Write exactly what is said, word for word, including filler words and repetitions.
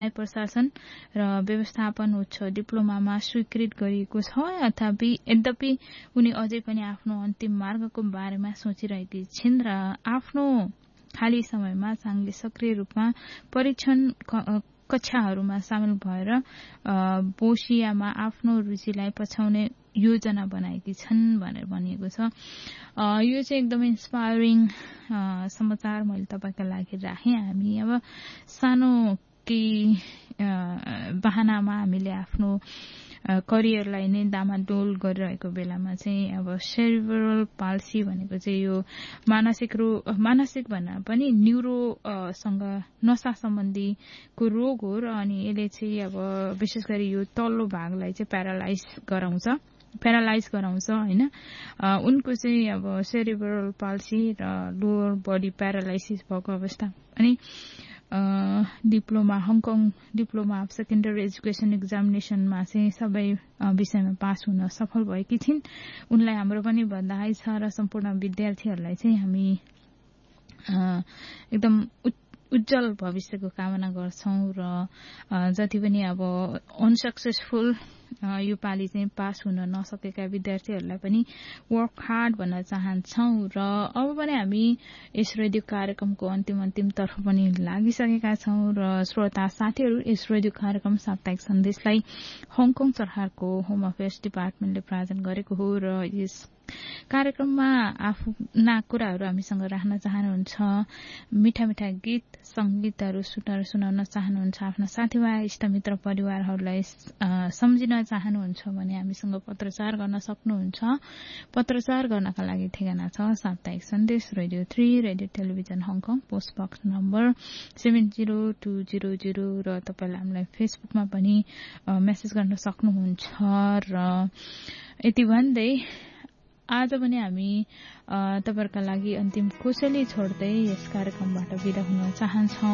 प्रशासन र व्यवस्थापन उच्च डिप्लोमामा स्वीकृत गरिएको छ अथापि यद्यपि उनी अझै पनि आफ्नो अन्तिम मार्गको बारेमा सोचिरहेकी छिन् र आफ्नो खाली समयमा चाङले सक्रिय रूपमा परीक्षण कक्षाहरूमा सामेल भएर बोसियामा आफ्नो रुचिलाई पछाउने योजना बनाएकी छन् भनेर भनिएको छ। यो चाहिँ एकदमै इन्स्पायरिङ समाचार मैले तपाईका लागि राखेँ। हामी अब सानो केही बहानामा हामीले आफ्नो करियरलाई नै दामाडोल गरिरहेको बेलामा चाहिँ अब सेरिब्रल पाल्सी भनेको चाहिँ यो मानसिक रो मानसिक भन्दा पनि न्युरोसँग नसा सम्बन्धीको रोग हो र अनि यसले चाहिँ अब विशेष गरी यो तल्लो भागलाई चाहिँ प्यारालाइज गराउँछ प्यारालाइज गराउँछ होइन। उनको चाहिँ अब सेरिब्रल पाल्सी र लोअर बडी प्यारालाइसिस भएको अवस्था अनि diploma Hong Kong diploma of secondary education एक्जामिनेसनमा चाहिँ सबै विषयमा पास हुन सफल भएकी छिन्। उनलाई हाम्रो पनि बधाई छ र सम्पूर्ण विद्यार्थीहरूलाई चाहिँ हामी एकदम उज्जवल भविष्यको कामना गर्छौं र जति पनि अब अनसक्सेसफुल यो पालि चाहिँ पास हुन नसकेका विद्यार्थीहरूलाई पनि वर्क हार्ड भन्न चाहन्छौं र अब पनि हामी यस रेडियो कार्यक्रमको अन्तिम अन्तिम तर्फ पनि लागिसकेका छौं र श्रोता साथीहरू यस रेडियो कार्यक्रम साप्ताहिक सन्देशलाई हङकङ सरकारको होम अफेयर्स डिपार्टमेन्टले प्रायोजन गरेको हो र यस कार्यक्रममा आफ्ना कुराहरू हामीसँग राख्न चाहनुहुन्छ, मिठा मिठा गीत संगीतहरू सुनाएर सुनाउन चाहनुहुन्छ, आफ्ना साथीभाइ इष्टमित्र परिवारहरूलाई सम्झिन चाहनुहुन्छ भने हामीसँग पत्रचार गर्न सक्नुहुन्छ। पत्रचार गर्नका लागि ठेगाना छ साप्ताहिक सन्देश radio three radio television Hong Kong post box number seven zero two zero zero र तपाईले हामीलाई फेसबुकमा पनि मेसेज गर्न सक्नुहुन्छ र यति भन्दै आज पनि हामी तपाईहरुका लागि अन्तिम कुशली छोड्दै यस कार्यक्रमबाट बिदा हुन चाहन्छौं।